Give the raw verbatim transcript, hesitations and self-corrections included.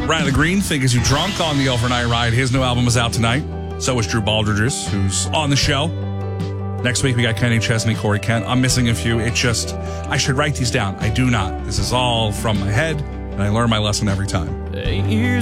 Riley Green, Think As You Drunk on the Overnight Ride. His new album is out tonight. So is Drew Baldridge's, who's on the show. Next week, we got Kenny Chesney, Corey Kent. I'm missing a few. It just, I should write these down. I do not. This is all from my head, and I learn my lesson every time.